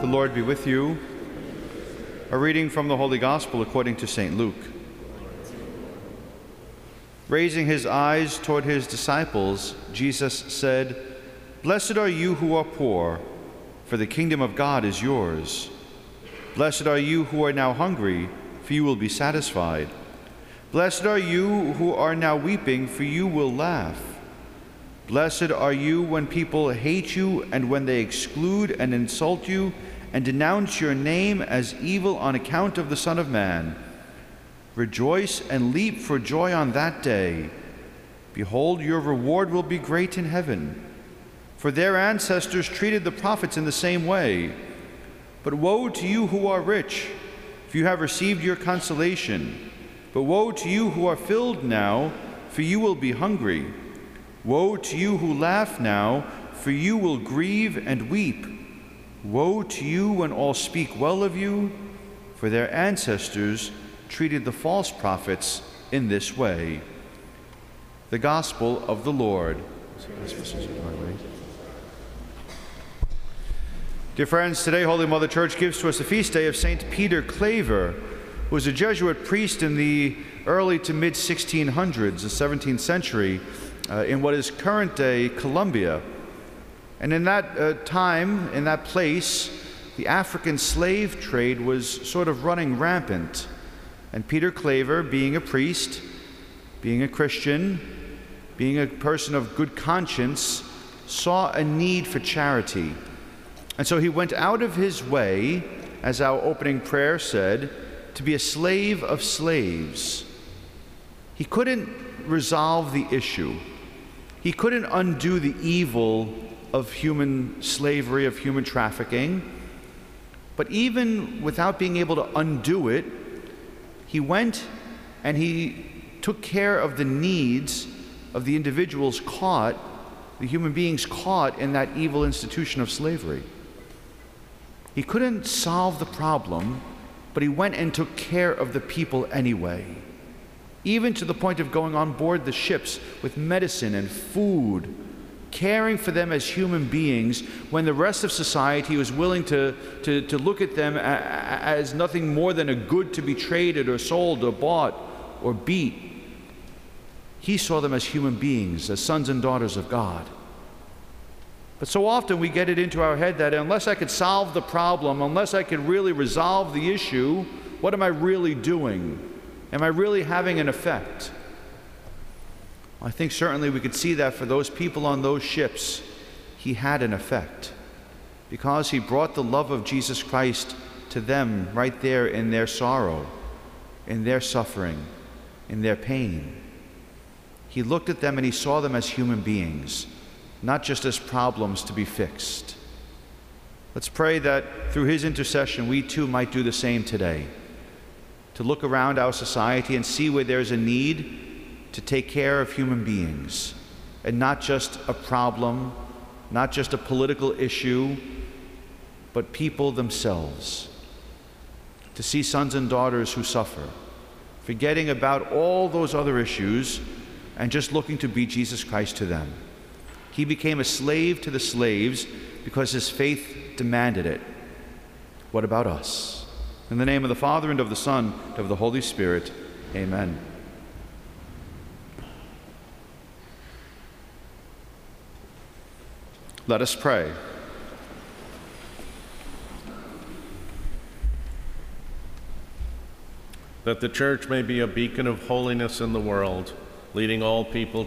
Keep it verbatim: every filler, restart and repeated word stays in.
The Lord be with you. A reading from the Holy Gospel according to Saint Luke. Raising his eyes toward his disciples, Jesus said, "Blessed are you who are poor, for the kingdom of God is yours. Blessed are you who are now hungry, for you will be satisfied. Blessed are you who are now weeping, for you will laugh. Blessed are you when people hate you and when they exclude and insult you and denounce your name as evil on account of the Son of Man. Rejoice and leap for joy on that day. Behold, your reward will be great in heaven. For their ancestors treated the prophets in the same way. But woe to you who are rich, for you have received your consolation. But woe to you who are filled now, for you will be hungry. Woe to you who laugh now, for you will grieve and weep. Woe to you when all speak well of you, for their ancestors treated the false prophets in this way." The Gospel of the Lord. Dear friends, today Holy Mother Church gives to us the feast day of Saint Peter Claver, who was a Jesuit priest in the early to mid sixteen hundreds, the seventeenth century, uh, in what is current-day Colombia. And in that uh, time, in that place, the African slave trade was sort of running rampant. And Peter Claver, being a priest, being a Christian, being a person of good conscience, saw a need for charity. And so he went out of his way, as our opening prayer said, to be a slave of slaves. He couldn't resolve the issue. He couldn't undo the evil of human slavery, of human trafficking. But even without being able to undo it, he went and he took care of the needs of the individuals caught, the human beings caught in that evil institution of slavery. He couldn't solve the problem, but he went and took care of the people anyway, even to the point of going on board the ships with medicine and food, caring for them as human beings when the rest of society was willing to, to, to look at them as nothing more than a good to be traded or sold or bought or beat. He saw them as human beings, as sons and daughters of God. But so often we get it into our head that unless I could solve the problem, unless I could really resolve the issue, what am I really doing? Am I really having an effect? I think certainly we could see that for those people on those ships, he had an effect, because he brought the love of Jesus Christ to them right there in their sorrow, in their suffering, in their pain. He looked at them and he saw them as human beings, not just as problems to be fixed. Let's pray that through his intercession we too might do the same today, to look around our society and see where there's a need to take care of human beings, and not just a problem, not just a political issue, but people themselves. To see sons and daughters who suffer, forgetting about all those other issues and just looking to be Jesus Christ to them. He became a slave to the slaves because his faith demanded it. What about us? In the name of the Father, and of the Son, and of the Holy Spirit, amen. Let us pray. That the Church may be a beacon of holiness in the world, leading all people